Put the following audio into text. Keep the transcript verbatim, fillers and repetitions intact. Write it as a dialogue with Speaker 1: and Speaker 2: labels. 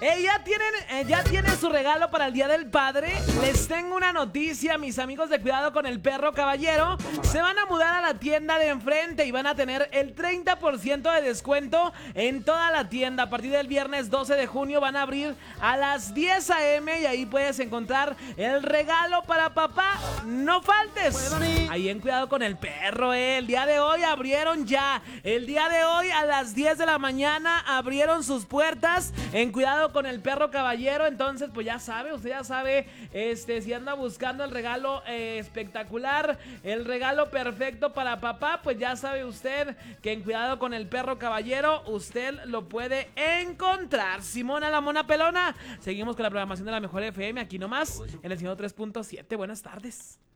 Speaker 1: Eh, ya tienen, eh, ya tienen su regalo para el Día del Padre. Les tengo una noticia, mis amigos de Cuidado con el Perro Caballero. Se van a mudar a la tienda de enfrente y van a tener el treinta por ciento de descuento en toda la tienda. A partir del viernes doce de junio van a abrir a las diez a eme y ahí puedes encontrar el regalo para papá. No faltes ahí en Cuidado con el Perro, eh. El día de hoy abrieron ya. El día de hoy a las diez de la mañana abrieron sus puertas en Cuidado con el Perro Caballero. Entonces pues ya sabe, usted ya sabe, este, si anda buscando el regalo eh, espectacular, el regalo perfecto para papá, pues ya sabe usted que en Cuidado con el Perro Caballero usted lo puede encontrar. Simona la Mona Pelona. Seguimos con la programación de la Mejor F M aquí nomás en el ciento tres punto siete. Buenas tardes.